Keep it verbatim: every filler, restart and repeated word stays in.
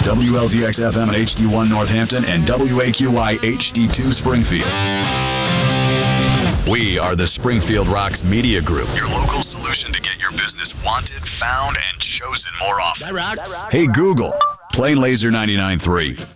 W L Z X F M at H D one Northampton and W A Q I H D two Springfield. We are the Springfield Rocks Media Group, your local solution to get your business wanted, found, and chosen more often. That rocks. Hey, Google, play Laser ninety-nine point three.